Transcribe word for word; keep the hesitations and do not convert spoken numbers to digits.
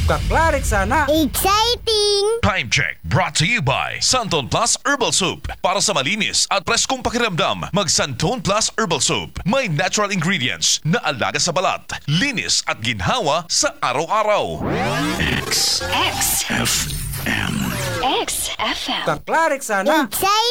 Kaklarik sana. Exciting! Time check brought to you by Santon Plus Herbal Soap. Para sa malinis at preskong pakiramdam, mag Santon Plus Herbal Soap. May natural ingredients na alaga sa balat, linis at ginhawa sa araw-araw. X X F M. X F M. Kaklarik sana. Exciting!